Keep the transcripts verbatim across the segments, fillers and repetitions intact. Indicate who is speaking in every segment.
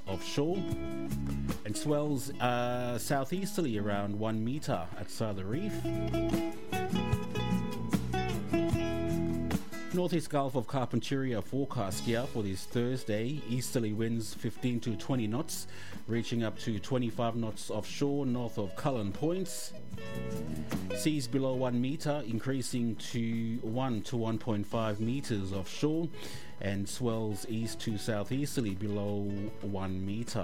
Speaker 1: offshore, and swells uh, southeasterly around one metre at Southern Reef. Northeast Gulf of Carpentaria forecast here for this Thursday. Easterly winds fifteen to twenty knots, reaching up to twenty-five knots offshore north of Cullen Points. Seas below one metre, increasing to one to one point five metres offshore, and swells east to southeasterly below one metre.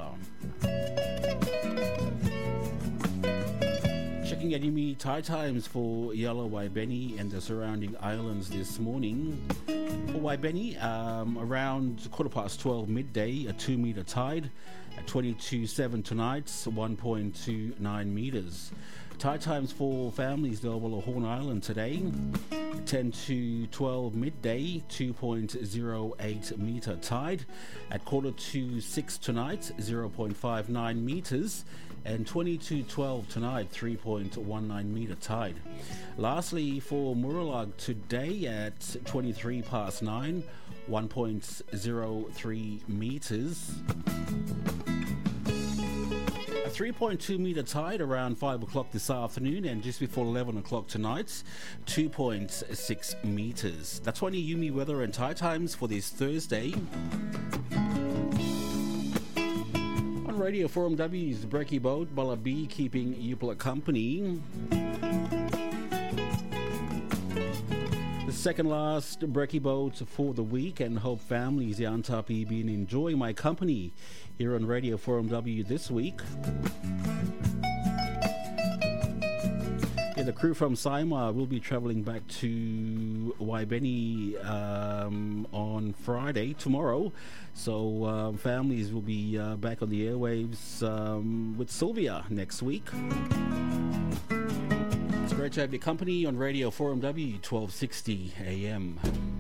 Speaker 1: Checking at Yumi tide times for Yellow Waibeni and the surrounding islands this morning. For Waibeni, um, around quarter past twelve midday, a two metre tide. At twenty-two seven tonight, one point two nine metres. Tide times for families Delville or Horn Island today, ten to twelve midday, two point zero eight metre tide. At quarter to six tonight, zero point five nine metres. And twenty to twelve tonight, three point one nine metre tide. Lastly, for Muralag today at twenty-three past nine, one point zero three metres. A three point two metre tide around five o'clock this afternoon, and just before eleven o'clock tonight, two point six metres. That's one Yumi weather and tide times for this Thursday. On Radio Forum W's Brekkie Boat, Bala B keeping Eupla company. The second last Brekkie Boat for the week, and hope families Yantapi been enjoying my company here on Radio Forum W this week. Yeah, the crew from Saima will be travelling back to Waibeni um, on Friday, tomorrow. So uh, families will be uh, back on the airwaves um, with Sylvia next week. It's great to have your company on Radio Forum W, twelve sixty A M.